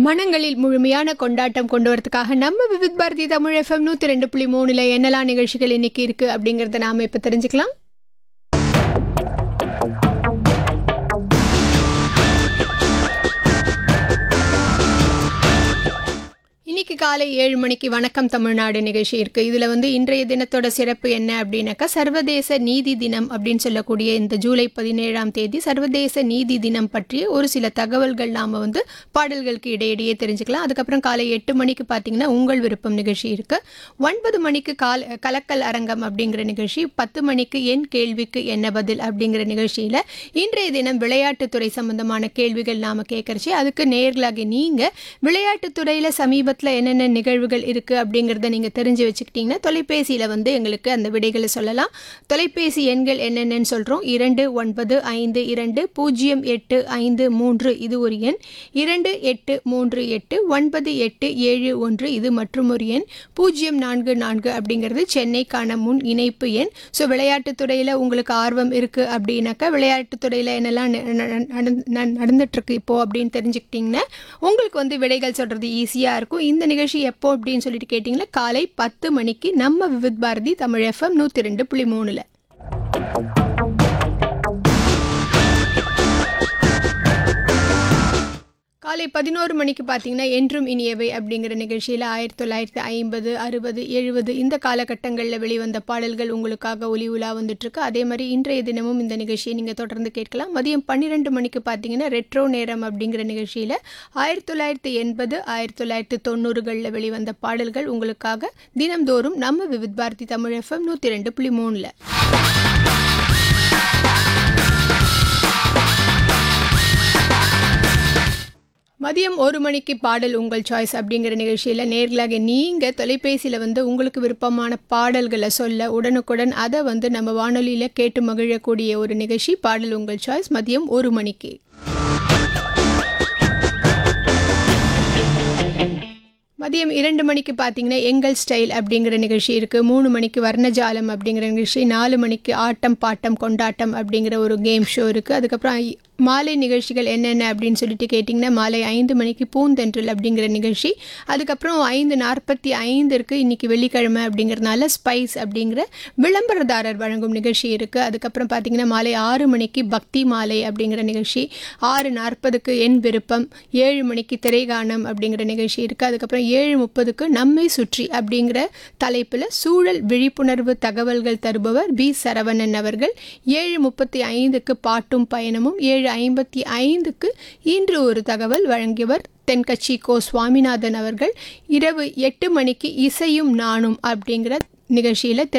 மனங்களில் முழுமையான கொண்டாட்டம் கொண்டு வரதுக்காக நம்ம விவித் பாரதி தமிழ் FM 102.3 என்னெல்லாம் நிகழ்ச்சிகள் இன்னைக்கு இருக்கு அப்படிங்கறத நாம இப்ப தெரிஞ்சுக்கலாம். இன்னைக்கு காலை 7 மணிக்கு வணக்கம் தமிழ்நாடு நிகழ்ச்சி இருக்கு. இதுல இன்றைய தினத்தோட சிறப்பு என்ன அப்படின்னாக்கா, சர்வதேச நீதி தினம் அப்படின்னு சொல்லக்கூடிய இந்த ஜூலை 17ஆம் தேதி சர்வதேச நீதி தினம் பற்றிய ஒரு சில தகவல்கள் நாம பாடல்களுக்கு இடையிடையே தெரிஞ்சுக்கலாம். அதுக்கப்புறம் காலை 8 மணிக்கு பார்த்தீங்கன்னா உங்கள் விருப்பம் நிகழ்ச்சி இருக்கு. 9 மணிக்கு கலக்கல் அரங்கம் அப்படிங்கிற நிகழ்ச்சி, 10 மணிக்கு என் கேள்விக்கு என்ன பதில் அப்படிங்கிற நிகழ்ச்சியில இன்றைய தினம் விளையாட்டுத்துறை சம்பந்தமான கேள்விகள் நாம கேட்கறச்சு. அதுக்கு நேர்களாக நீங்க விளையாட்டுத்துறையில சமீபத்தில் என்னென்ன நிகழ்வுகள் இருக்கு அப்படிங்கிறத நீங்க தெரிஞ்சு வச்சுக்கிட்டீங்கன்னா தொலைபேசியில எங்களுக்கு அந்த விடைகளை சொல்லலாம். தொலைபேசி எண்கள் என்னென்னு சொல்றோம். 29520853 இது ஒரு எண், 28389871 இது மற்றும் ஒரு எண், 044 அப்படிங்கிறது சென்னைக்கான முன் இணைப்பு எண். ஸோ விளையாட்டுத்துறையில் உங்களுக்கு ஆர்வம் இருக்கு அப்படின்னாக்கா, விளையாட்டுத்துறையில் என்னெல்லாம் நடந்துட்டு இருக்கு இப்போ அப்படின்னு தெரிஞ்சுக்கிட்டிங்கன்னா உங்களுக்கு விடைகள் சொல்றது ஈஸியாக இருக்கும். இந்த நிகழ்ச்சி எப்போ அப்படின்னு சொல்லிட்டு கேட்டிங்கன்னா, காலை 10 மணிக்கு நம்ம விவித் பாரதி தமிழ் FM 102.3. காலை 11 மணிக்கு பார்த்தீங்கன்னா என்றும் இனியவை அப்படிங்கிற நிகழ்ச்சியில் 1950, 60, 70 இந்த காலகட்டங்களில் வெளிவந்த பாடல்கள் உங்களுக்காக ஒலி உலா வந்துட்டுருக்கு. அதே மாதிரி இன்றைய தினமும் இந்த நிகழ்ச்சியை நீங்கள் தொடர்ந்து கேட்கலாம். மதியம் 12 மணிக்கு பார்த்தீங்கன்னா ரெட்ரோ நேரம் அப்படிங்கிற நிகழ்ச்சியில் 1980, 1990களில் வெளிவந்த பாடல்கள் உங்களுக்காக தினம்தோறும் நம்ம விவித் பாரதி தமிழ் FM 102.3. மதியம் 1 மணிக்கு பாடல் உங்கள் சாய்ஸ் அப்படிங்கிற நிகழ்ச்சியில் நேர்களாக நீங்கள் தொலைபேசியில் உங்களுக்கு விருப்பமான பாடல்களை சொல்ல உடனுக்குடன் அதை நம்ம வானொலியில் கேட்டு மகிழக்கூடிய ஒரு நிகழ்ச்சி பாடல் உங்கள் சாய்ஸ் மதியம் 1 மணிக்கு. மதியம் 2 மணிக்கு பார்த்தீங்கன்னா எங்கள் ஸ்டைல் அப்படிங்கிற நிகழ்ச்சி இருக்குது. 3 மணிக்கு வர்ணஜாலம் அப்படிங்கிற நிகழ்ச்சி, 4 மணிக்கு ஆட்டம் பாட்டம் கொண்டாட்டம் அப்படிங்கிற ஒரு கேம் ஷோ இருக்குது. அதுக்கப்புறம் மாலை நிகழ்ச்சிகள் என்னென்ன அப்படின்னு சொல்லிட்டு கேட்டிங்கன்னா, மாலை 5 மணிக்கு பூந்தென்றல் அப்படிங்கிற நிகழ்ச்சி. அதுக்கப்புறம் 5:45 இன்றைக்கி வெள்ளிக்கிழமை அப்படிங்கிறதுனால ஸ்பைஸ் அப்படிங்கிற விளம்பரதாரர் வழங்கும் நிகழ்ச்சி இருக்குது. அதுக்கப்புறம் பார்த்திங்கன்னா மாலை 6 மணிக்கு பக்தி மாலை அப்படிங்கிற நிகழ்ச்சி, 6:40 என் விருப்பம், 7 மணிக்கு திரைகானம் அப்படிங்கிற நிகழ்ச்சி இருக்குது. அதுக்கப்புறம் 7:30 நம்மை சுற்றி அப்படிங்கிற தலைப்பில் சூழல் விழிப்புணர்வு தகவல்கள் தருபவர் பி சரவணன் அவர்கள். 7:35 பாட்டும் பயணமும், 7:55 இன்று ஒரு தகவல் வழங்கியவர் தென்கட்சி கோ சுவாமிநாதன் அவர்கள். இரவு 8 மணிக்கு இசையும் நானும் அப்படிங்கிற நிகழ்ச்சியில்